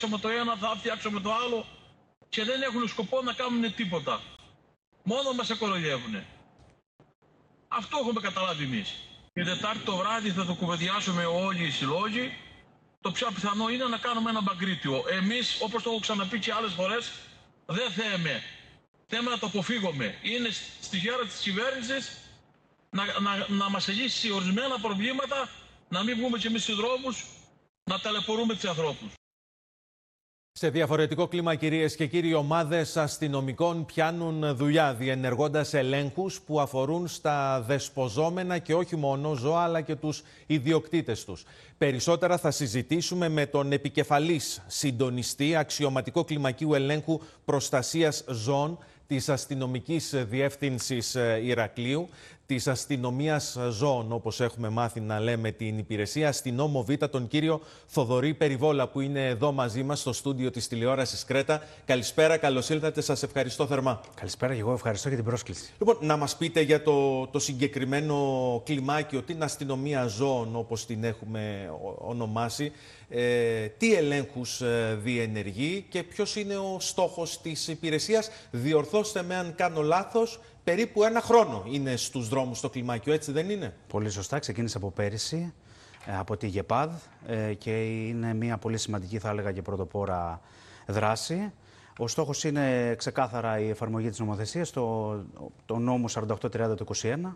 το ένα, θα φτιάξουμε το άλλο και δεν έχουν σκοπό να κάνουν τίποτα. Μόνο μας εκολογεύουν. Αυτό έχουμε καταλάβει εμείς. Την Τετάρτη το βράδυ θα το κουβεντιάσουμε όλοι οι συλλόγοι. Το πιο πιθανό είναι να κάνουμε ένα μπαγκρίτιο. Εμείς, όπως το έχω ξαναπεί και άλλες φορές, δεν θέμε. Θέμε να το αποφύγουμε. Είναι στη χέρα της κυβέρνησης να μας λύσει ορισμένα προβλήματα, να μην βγούμε και εμείς στους δρόμους, να ταλαιπωρούμε τους ανθρώπους. Σε διαφορετικό κλίμα, κυρίες και κύριοι, ομάδες αστυνομικών πιάνουν δουλειά, διενεργώντας ελέγχους που αφορούν στα δεσποζόμενα και όχι μόνο ζώα, αλλά και τους ιδιοκτήτες τους. Περισσότερα θα συζητήσουμε με τον επικεφαλής συντονιστή αξιωματικό κλιμακίου ελέγχου προστασίας ζώων της Αστυνομικής Διεύθυνσης Ηρακλείου, της Αστυνομίας Ζώων, όπως έχουμε μάθει να λέμε την υπηρεσία, αστυνόμο Β, τον κύριο Θοδωρή Περιβόλα, που είναι εδώ μαζί μας στο στούντιο της τηλεόρασης Κρέτα. Καλησπέρα, καλώς ήλθατε, σας ευχαριστώ θερμά. Καλησπέρα και εγώ ευχαριστώ για την πρόσκληση. Λοιπόν, να μας πείτε για το συγκεκριμένο κλιμάκιο, την Αστυνομία Ζώων, όπως την έχουμε ονομάσει, τι ελέγχους διενεργεί και ποιος είναι ο στόχος της υπηρεσίας. Διορθώστε με αν κάνω λάθος, περίπου ένα χρόνο είναι στους δρόμους το κλιμάκιο, έτσι δεν είναι? Πολύ σωστά, ξεκίνησε από πέρυσι, από τη ΓΕΠΑΔ και είναι μια πολύ σημαντική, θα έλεγα, και πρωτοπόρα δράση. Ο στόχος είναι ξεκάθαρα η εφαρμογή της νομοθεσίας, το νόμο 4830 του 2021,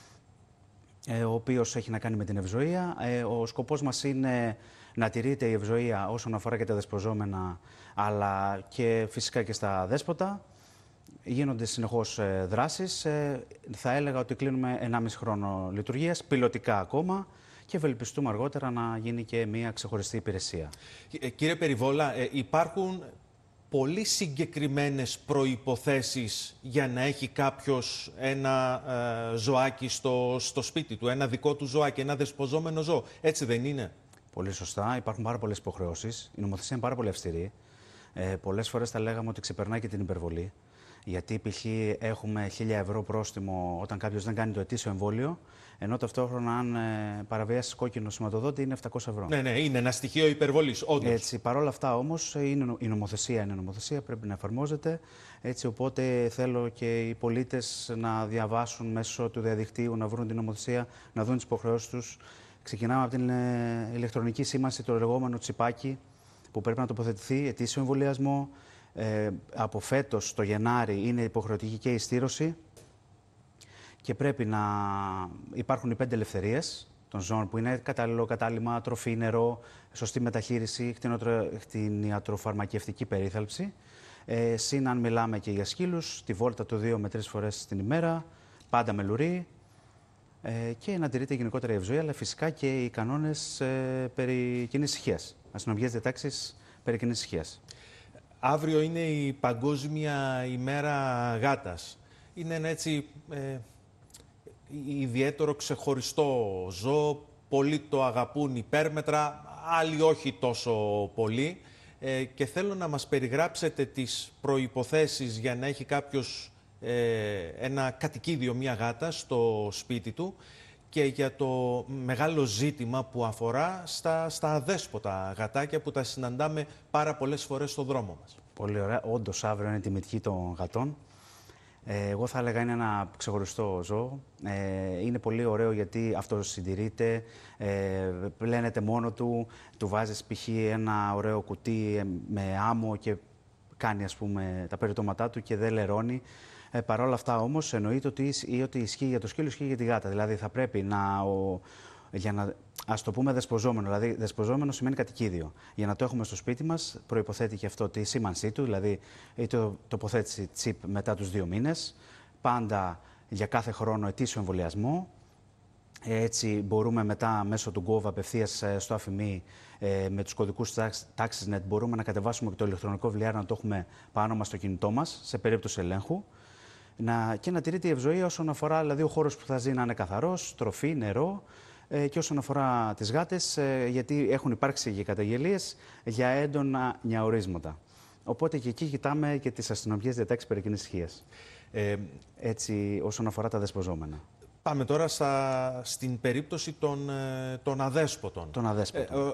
ο οποίος έχει να κάνει με την ευζοία. Ο σκοπός μας είναι να τηρείται η ευζοία όσον αφορά και τα δεσποζόμενα, αλλά και φυσικά και στα δέσποτα. Γίνονται συνεχώς δράσεις. Θα έλεγα ότι κλείνουμε 1,5 χρόνο λειτουργίας, πιλωτικά ακόμα, και ευελπιστούμε αργότερα να γίνει και μια ξεχωριστή υπηρεσία. Κύριε Περιβόλα, υπάρχουν πολύ συγκεκριμένες προϋποθέσεις για να έχει κάποιος ένα ζωάκι στο σπίτι του, ένα δικό του ζωάκι, ένα δεσποζόμενο ζώο. Έτσι δεν είναι? Πολύ σωστά. Υπάρχουν πάρα πολλές υποχρεώσεις. Η νομοθεσία είναι πάρα πολύ αυστηρή. Πολλές φορές θα λέγαμε ότι ξεπερνάει και την υπερβολή. Γιατί π.χ. έχουμε 1.000 ευρώ πρόστιμο όταν κάποιος δεν κάνει το ετήσιο εμβόλιο, ενώ ταυτόχρονα αν παραβιάσει κόκκινο σηματοδότη είναι 700 ευρώ. Ναι, είναι ένα στοιχείο υπερβολής, όντως. Έτσι, παρόλα αυτά όμως η νομοθεσία είναι νομοθεσία, πρέπει να εφαρμόζεται. Έτσι, οπότε θέλω και οι πολίτες να διαβάσουν μέσω του διαδικτύου, να βρουν την νομοθεσία, να δουν τις υποχρεώσεις τους. Ξεκινάμε από την ηλεκτρονική σήμανση, το λεγόμενο τσιπάκι, που πρέπει να τοποθετηθεί, ετήσιο εμβολιασμό. Από φέτος το Γενάρη είναι υποχρεωτική και η στήρωση και πρέπει να υπάρχουν οι 5 ελευθερίες των ζώων, που είναι κατάλληλο κατάλημα, τροφή, νερό, σωστή μεταχείριση, κτηνιατροφαρμακευτική περίθαλψη. Συν αν μιλάμε και για σκύλους, τη βόλτα του 2 με 3 φορές την ημέρα, πάντα με λουρί, και να τηρείται γενικότερα η ευζοία, αλλά φυσικά και οι κανόνες περί κοινής ησυχίας, αστυνομικές διατάξεις περί κοινής ησυχίας. Αύριο είναι η Παγκόσμια ημέρα γάτας. Είναι ένα έτσι ιδιαίτερο ξεχωριστό ζώο. Πολλοί το αγαπούν υπέρμετρα, άλλοι όχι τόσο πολύ. Και θέλω να μας περιγράψετε τις προϋποθέσεις για να έχει κάποιος ένα κατοικίδιο, μια γάτα στο σπίτι του, και για το μεγάλο ζήτημα που αφορά στα αδέσποτα γατάκια που τα συναντάμε πάρα πολλές φορές στον δρόμο μας. Πολύ ωραία. Όντως, αύριο είναι η τιμητική των γατών. Εγώ θα έλεγα είναι ένα ξεχωριστό ζώο. Είναι πολύ ωραίο γιατί αυτοσυντηρείται, πλένεται μόνο του, του βάζεις π.χ. ένα ωραίο κουτί με άμμο και κάνει, ας πούμε, τα περιτώματά του και δεν λερώνει. Παρ' όλα αυτά όμως εννοείται ότι ισχύει για το σκύλο, ισχύει για τη γάτα. Δηλαδή θα πρέπει ας το πούμε δεσποζόμενο. Δηλαδή δεσποζόμενο σημαίνει κατοικίδιο. Για να το έχουμε στο σπίτι μας προϋποθέτει και αυτό τη σήμανσή του, δηλαδή η τοποθέτηση τσιπ μετά τους 2 μήνες. Πάντα για κάθε χρόνο ετήσιο εμβολιασμό. Έτσι μπορούμε μετά μέσω του Gov απευθείας στο ΑΦΜΗ με τους κωδικούς TaxisNet μπορούμε να κατεβάσουμε και το ηλεκτρονικό βιβλιάριο, να το έχουμε πάνω μας στο κινητό μας σε περίπτωση ελέγχου. Και να τηρείται η ευζοία όσον αφορά, δηλαδή, ο χώρος που θα ζει να είναι καθαρός, τροφή, νερό, και όσον αφορά τις γάτες, γιατί έχουν υπάρξει και καταγγελίες για έντονα νιαουρίσματα. Οπότε και εκεί κοιτάμε και τις αστυνομικές διατάξεις περί κοινής ησυχίας. Έτσι, όσον αφορά τα δεσποζόμενα. Πάμε τώρα στην περίπτωση των αδέσποτων.